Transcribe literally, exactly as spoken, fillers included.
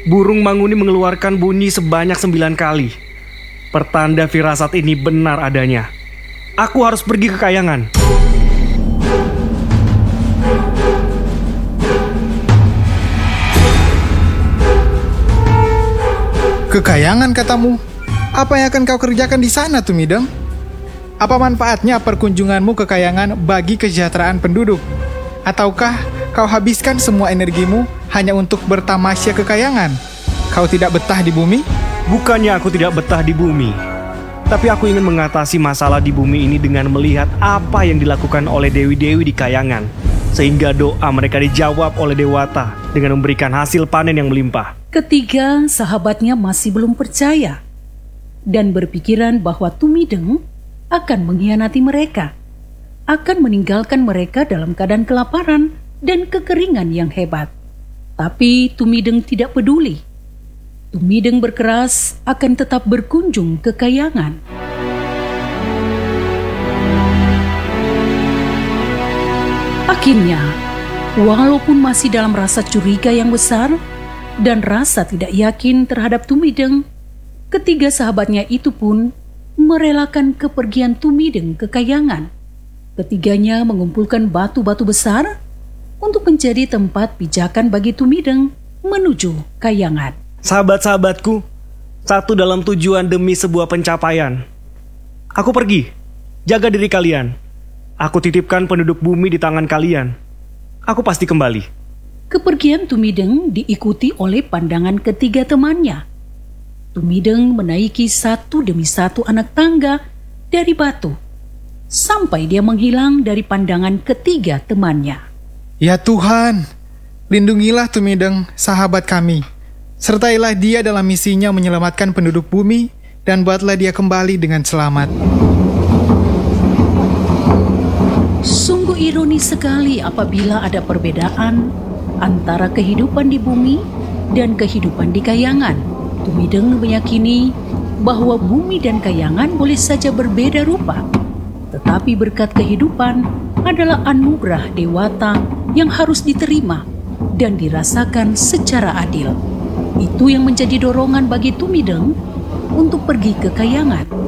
Burung Manguni mengeluarkan bunyi sebanyak sembilan kali. Pertanda firasat ini benar adanya. Aku harus pergi ke kayangan. Ke kayangan katamu? Apa yang akan kau kerjakan di sana, Tumideng? Apa manfaatnya perkunjunganmu ke kayangan bagi kesejahteraan penduduk? Ataukah kau habiskan semua energimu hanya untuk bertamasya ke kayangan? Kau tidak betah di bumi? Bukannya aku tidak betah di bumi, tapi aku ingin mengatasi masalah di bumi ini dengan melihat apa yang dilakukan oleh dewi-dewi di kayangan, sehingga doa mereka dijawab oleh Dewata dengan memberikan hasil panen yang melimpah. Ketiga sahabatnya masih belum percaya dan berpikiran bahwa Tumideng akan mengkhianati mereka, akan meninggalkan mereka dalam keadaan kelaparan dan kekeringan yang hebat. Tapi Tumideng tidak peduli. Tumideng berkeras akan tetap berkunjung ke kayangan. Akhirnya, walaupun masih dalam rasa curiga yang besar dan rasa tidak yakin terhadap Tumideng, ketiga sahabatnya itu pun merelakan kepergian Tumideng ke kayangan. Ketiganya mengumpulkan batu-batu besar untuk menjadi tempat pijakan bagi Tumideng menuju kayangan. Sahabat-sahabatku, satu dalam tujuan demi sebuah pencapaian. Aku pergi, jaga diri kalian. Aku titipkan penduduk bumi di tangan kalian. Aku pasti kembali. Kepergian Tumideng diikuti oleh pandangan ketiga temannya. Tumideng menaiki satu demi satu anak tangga dari batu, sampai dia menghilang dari pandangan ketiga temannya. Ya Tuhan, lindungilah Tumideng, sahabat kami. Sertailah dia dalam misinya menyelamatkan penduduk bumi dan buatlah dia kembali dengan selamat. Sungguh ironis sekali apabila ada perbedaan antara kehidupan di bumi dan kehidupan di kayangan. Tumideng meyakini bahwa bumi dan kayangan boleh saja berbeda rupa, tetapi berkat kehidupan adalah anugerah Dewata yang harus diterima dan dirasakan secara adil. Itu yang menjadi dorongan bagi Tumideng untuk pergi ke kayangan.